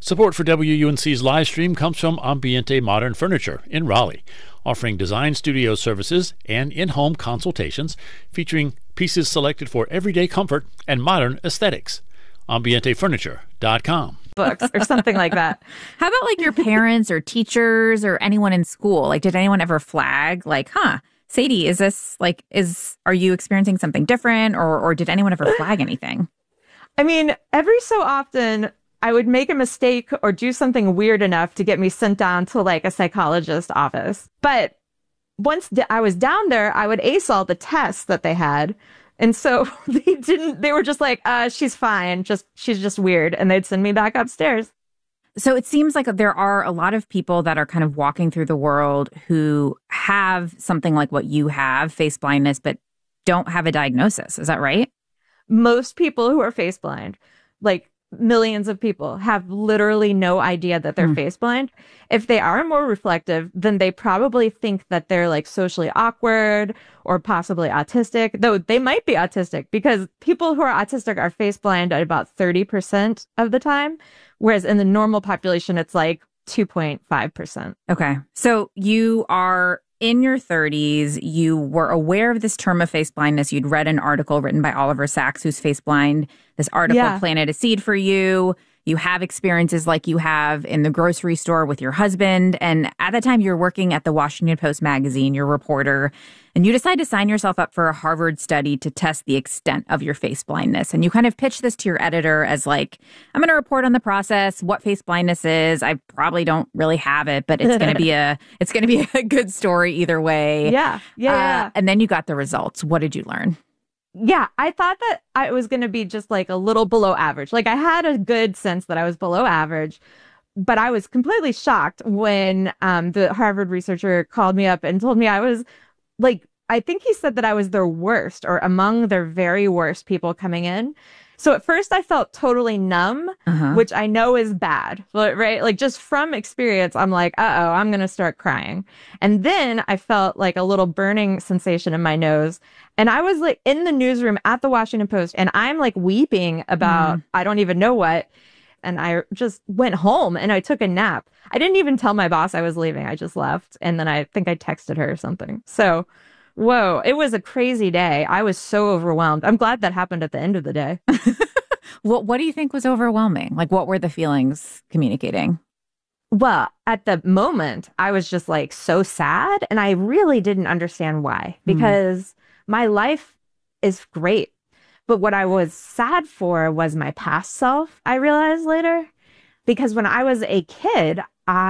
Support for WUNC's live stream comes from Ambiente Modern Furniture in Raleigh, offering design studio services and in-home consultations featuring pieces selected for everyday comfort and modern aesthetics. AmbienteFurniture.com. Books or something like that. How about like your parents or teachers or anyone in school? Like, did anyone ever flag like, Sadie, are you experiencing something different, or did anyone ever flag anything? I mean, every so often I would make a mistake or do something weird enough to get me sent down to like a psychologist's office. But once I was down there, I would ace all the tests that they had. And so they were just like, she's fine. She's just weird. And they'd send me back upstairs. So it seems like there are a lot of people that are kind of walking through the world who have something like what you have, face blindness, but don't have a diagnosis. Is that right? Most people who are face blind, like millions of people, have literally no idea that they're face blind. If they are more reflective, then they probably think that they're like socially awkward or possibly autistic, though they might be autistic, because people who are autistic are face blind at about 30% of the time, whereas in the normal population, it's like 2.5%. Okay. So you are in your 30s, you were aware of this term of face blindness. You'd read an article written by Oliver Sacks, who's face blind. This article planted a seed for you. You have experiences like you have in the grocery store with your husband. And at the time, you're working at the Washington Post magazine, you're a reporter, and you decide to sign yourself up for a Harvard study to test the extent of your face blindness. And you kind of pitch this to your editor as like, I'm going to report on the process, what face blindness is. I probably don't really have it, but it's going to be a good story either way. Yeah. And then you got the results. What did you learn? Yeah, I thought that I was going to be just like a little below average. Like I had a good sense that I was below average, but I was completely shocked when the Harvard researcher called me up and told me I was like, I think he said that I was their worst or among their very worst people coming in. So at first I felt totally numb, which I know is bad, right? Like just from experience, I'm like, I'm going to start crying. And then I felt like a little burning sensation in my nose. And I was like in the newsroom at the Washington Post, and I'm like weeping about, I don't even know what. And I just went home and I took a nap. I didn't even tell my boss I was leaving. I just left. And then I think I texted her or something. So whoa, it was a crazy day. I was so overwhelmed. I'm glad that happened at the end of the day. What do you think was overwhelming? Like, what were the feelings communicating? Well, at the moment, I was just like so sad. And I really didn't understand why, because my life is great. But what I was sad for was my past self, I realized later. Because when I was a kid,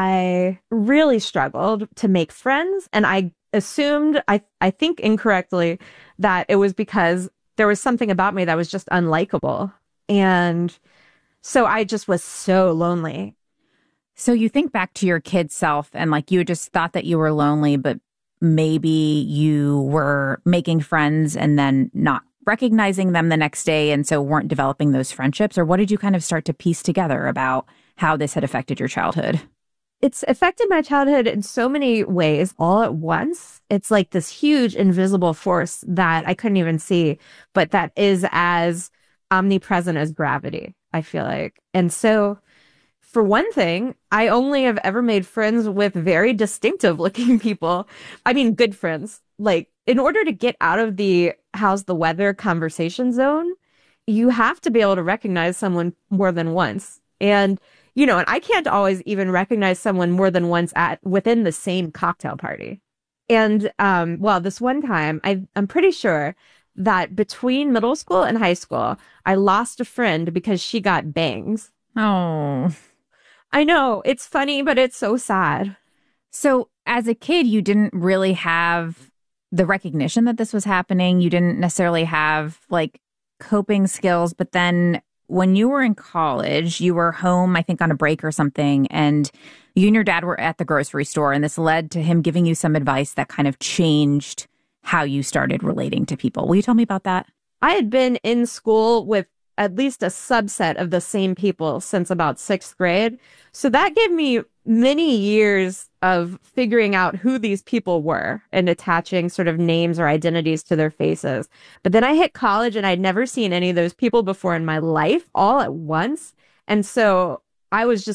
I really struggled to make friends. And I assumed, I think incorrectly, that it was because there was something about me that was just unlikable. And so I just was so lonely. So you think back to your kid self and like you just thought that you were lonely, but maybe you were making friends and then not recognizing them the next day, and so weren't developing those friendships? Or what did you kind of start to piece together about how this had affected your childhood? It's affected my childhood in so many ways all at once. It's like this huge invisible force that I couldn't even see, but that is as omnipresent as gravity, I feel like. And so for one thing, I only have ever made friends with very distinctive looking people. I mean, good friends. Like, in order to get out of the how's the weather conversation zone, you have to be able to recognize someone more than once. And, you know, and I can't always even recognize someone more than once within the same cocktail party. And, this one time, I'm pretty sure that between middle school and high school, I lost a friend because she got bangs. Oh, I know. It's funny, but it's so sad. So as a kid, you didn't really have the recognition that this was happening. You didn't necessarily have like coping skills. But then when you were in college, you were home, I think on a break or something, and you and your dad were at the grocery store, and this led to him giving you some advice that kind of changed how you started relating to people. Will you tell me about that? I had been in school with at least a subset of the same people since about sixth grade. So that gave me many years of figuring out who these people were and attaching sort of names or identities to their faces. But then I hit college and I'd never seen any of those people before in my life all at once. And so I was just